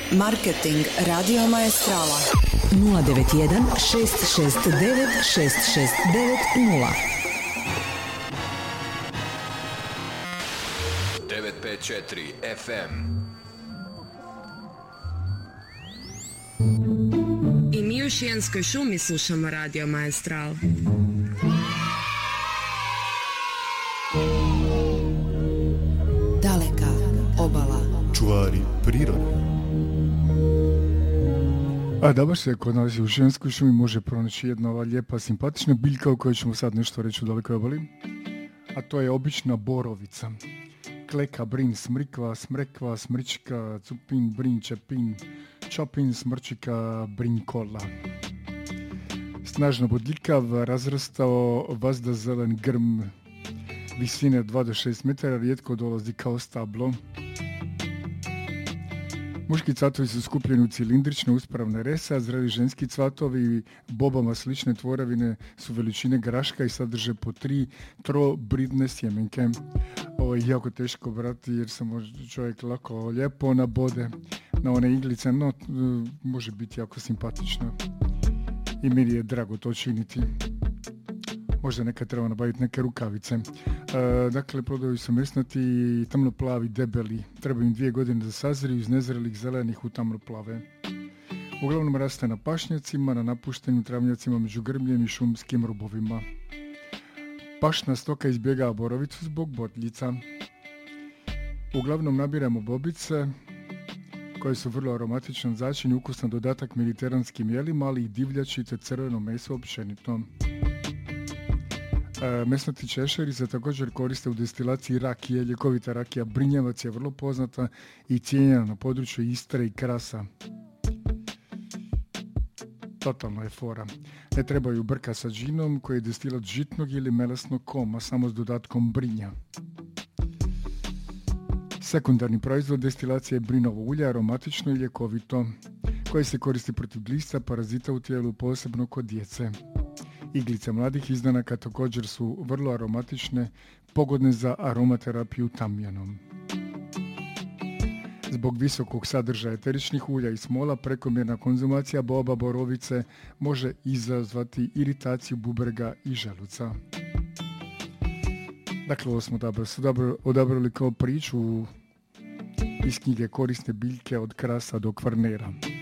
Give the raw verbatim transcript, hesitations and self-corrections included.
Marketing Radio Maestrala nula devet jedan šest šest devet šest šest devet nula devet pet četiri F M. I mi u Šijanskoj šumi slušamo Radio Maestral. Daleka obala. Čuvari prirode. A dabar se kod nas u Šijanskoj šumi može pronaći jedna ova lijepa, simpatična biljka o kojoj ćemo sad nešto reći u Dalekoj obali. A to je obična borovica. Kleka, brin, smrikva, smrekva, smrička, cupin, brin, čepin, čopin, smrčika, brinkola. Snažno bodljikav, razrastao, vazda zelen grm, visine dva do šest metara, rijetko dolazi kao stablo. Muški cvatovi su skupljeni u cilindrične uspravne rese, a zreli ženski cvatovi bobama slične tvorevine su veličine graška i sadrže po tri trobridne sjemenke. Ovo je jako teško brati jer se može čovjek lako lijepo nabode na one iglice, no može biti jako simpatično. I meni je drago to činiti. Možda nekad treba nabaviti neke rukavice. E, dakle, plodovi su mesnati, tamno plavi, debeli. Treba im dvije godine da sazriju iz nezrelih zelenih u tamno plave. Uglavnom raste na pašnjacima, na napuštenim travnjacima među grmljem i šumskim rubovima. Pašna stoka izbjegava borovicu zbog bodljica. Uglavnom nabiramo bobice koje su vrlo aromatičan začin i ukusan dodatak mediteranskim jelima, ali i divljači te crveno meso općenito. E, mesnati češeri se također koriste u destilaciji rakije. Ljekovita rakija Brinjevac je vrlo poznata i cijenjena na području Istre i Krasa. Totalno je fora. Ne trebaju brka sa džinom koji je destilat žitnog ili melesnog koma, samo s dodatkom brinja. Sekundarni proizvod destilacije je brinovo ulje, aromatično i ljekovito, koje se koristi protiv glista, parazita u tijelu, posebno kod djece. Iglice mladih izdanaka također su vrlo aromatične, pogodne za aromaterapiju tamjanom. Zbog visokog sadržaja eteričnih ulja i smola, prekomjerna konzumacija boba borovice može izazvati iritaciju bubrega i želuca. Dakle, ovo smo odabrali, odabrali kao priču iz knjige Korisne biljke od krasa do kvarnera.